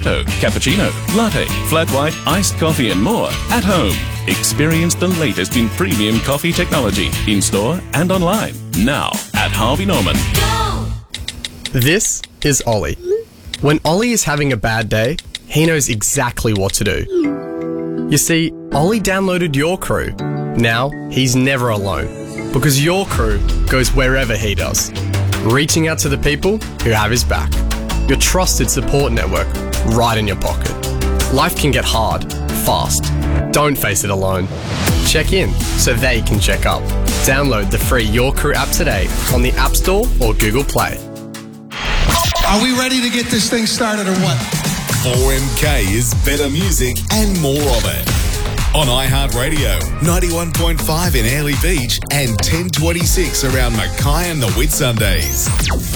espresso, cappuccino, latte, flat white, iced coffee and more at home. Experience the latest in premium coffee technology in-store and online. Now at Harvey Norman. This is Ollie. When Ollie is having a bad day, he knows exactly what to do. You see, Ollie downloaded Your Crew. Now he's never alone because Your Crew goes wherever he does, reaching out to the people who have his back. Your trusted support network right in your pocket. Life can get hard, fast. Don't face it alone. Check in so they can check up. Download the free Your Crew app today on the App Store or Google Play. Are we ready to get this thing started or what? 4MK is better music and more of it. On iHeartRadio, 91.5 in Airlie Beach and 1026 around Mackay and the Whitsundays.